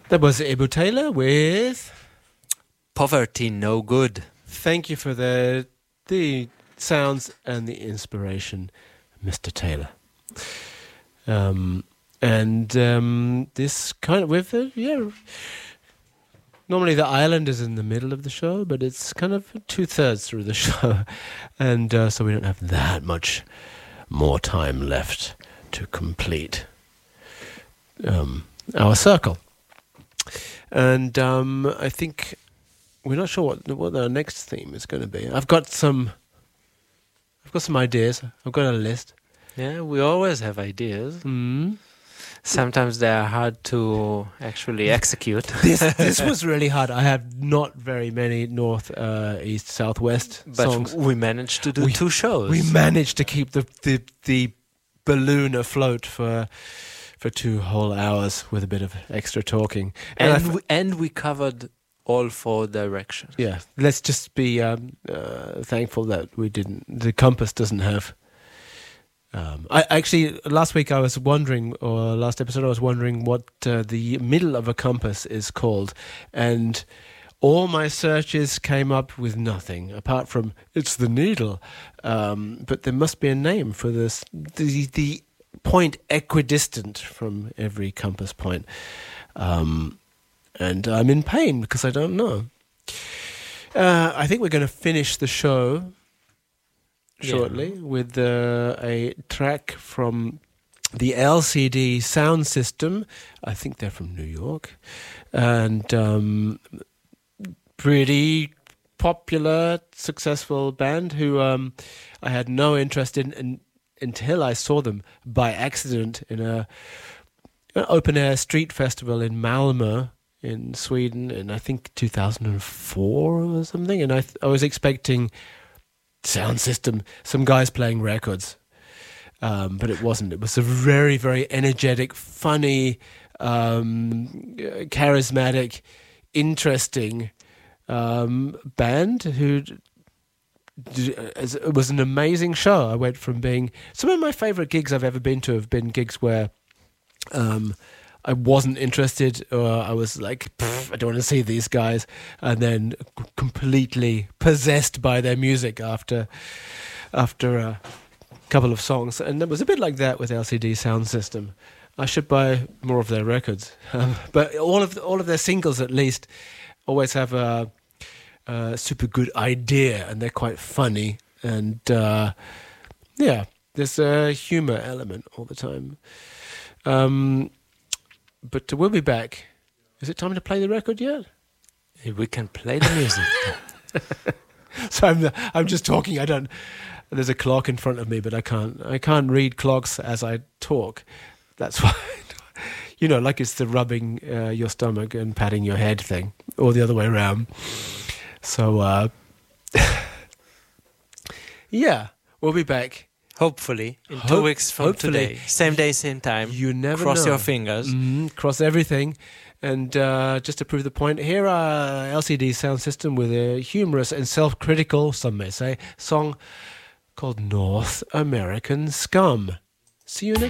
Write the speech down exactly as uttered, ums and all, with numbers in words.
That was Eboo Taylor with Poverty No Good. Thank you for the the sounds and the inspiration, Mister Taylor. Um, and um, this kind of with uh, yeah. Normally the island is in the middle of the show, but it's kind of two thirds through the show, and uh, so we don't have that much more time left to complete um, our circle. And um, I think we're not sure what what our next theme is going to be. I've got some. I've got some ideas. I've got a list. Yeah, we always have ideas. Mm. Sometimes they are hard to actually execute. This this was really hard. I have not very many north, uh, east, southwest but songs. we managed to do we, two shows. We managed to keep the, the the balloon afloat for for two whole hours with a bit of extra talking. and and we, and we covered all four directions. Yeah, let's just be um, uh, thankful that we didn't. The compass doesn't have. Um, I actually last week I was wondering, or last episode I was wondering what uh, the middle of a compass is called, and all my searches came up with nothing apart from it's the needle. Um, but there must be a name for this. The the point equidistant from every compass point, um, and I'm in pain because I don't know. Uh, I think we're going to finish the show shortly yeah. with uh, a track from the L C D Sound System. I think they're from New York, and um, pretty popular, successful band who um, I had no interest in, in until I saw them by accident in a an open air street festival in Malmö in Sweden in I think two thousand four or something, and I th- I was expecting Sound System, some guys playing records, um, but it wasn't. It was a very, very energetic, funny, um, charismatic, interesting um, band who. It was an amazing show. I went from being some of my favorite gigs I've ever been to have been gigs where um, I wasn't interested, or I was like, I don't want to see these guys, and then completely possessed by their music after after a couple of songs. And it was a bit like that with L C D Sound System. I should buy more of their records, um, but all of all of their singles at least always have a, a super good idea, and they're quite funny, and uh, yeah, there's a humor element all the time. Um, But we'll be back. Is it time to play the record yet? We can play the music. So I'm I'm just talking. I don't. There's a clock in front of me, but I can't. I can't read clocks as I talk. That's why. You know, like it's the rubbing uh, your stomach and patting your head thing, or the other way around. So, uh, yeah, we'll be back. Hopefully, in Hope, two weeks from hopefully. today. Same day, same time. You never Cross know. your fingers. Mm, cross everything. And uh, just to prove the point, here are L C D Sound System with a humorous and self-critical, some may say, song called North American Scum. See you next